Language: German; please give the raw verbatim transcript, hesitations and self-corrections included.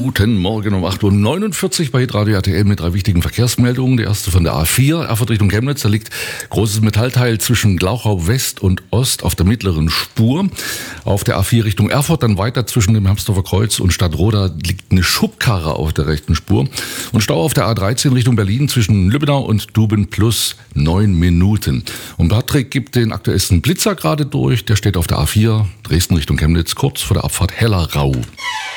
Guten Morgen um acht Uhr neunundvierzig bei Radio R T L mit drei wichtigen Verkehrsmeldungen. Die erste von der A vier, Erfurt Richtung Chemnitz. Da liegt großes Metallteil zwischen Glauchau West und Ost auf der mittleren Spur. Auf der A vier Richtung Erfurt, dann weiter zwischen dem Hermsdorfer Kreuz und Stadtroda liegt eine Schubkarre auf der rechten Spur. Und Stau auf der A dreizehn Richtung Berlin zwischen Lübbenau und Duben plus neun Minuten. Und Patrick gibt den aktuellsten Blitzer gerade durch. Der steht auf der A vier Dresden Richtung Chemnitz kurz vor der Abfahrt Hellerau.